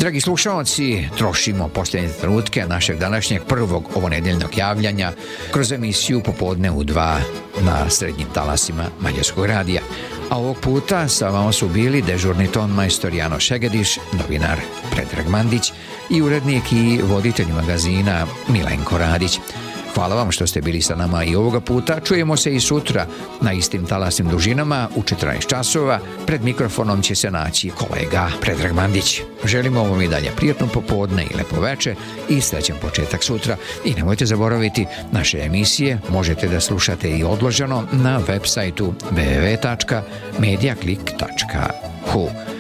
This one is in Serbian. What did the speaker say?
Dragi slušalci, trošimo posljednje trenutke našeg današnjeg prvog ovonedeljnog javljanja kroz emisiju Popodne u 2 na srednjim talasima Mađarskog radija. A ovog puta sa vama su bili dežurni tonmajstor Jano Šegediš, novinar Predrag Mandić i urednik i voditelj magazina Milenko Radić. Hvala vam što ste bili sa nama i ovoga puta. Čujemo se i sutra na istim talasnim dužinama u 14 časova. Pred mikrofonom će se naći kolega Predrag Mandić. Želimo vam i dalje prijatno popodne i lepo veče i srećan početak sutra. I nemojte zaboraviti, naše emisije možete da slušate i odloženo na web sajtu www.mediaclick.hu.